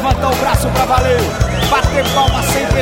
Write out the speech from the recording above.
levantar o braço pra valer, bater palma sem